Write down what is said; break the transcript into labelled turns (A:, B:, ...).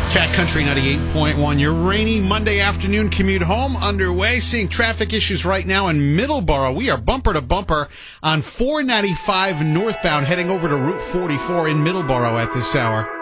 A: Cat Country 98.1, your rainy Monday afternoon commute home underway. Seeing traffic issues right now in Middleborough. We are bumper to bumper on 495 northbound heading over to Route 44 in Middleborough at this hour.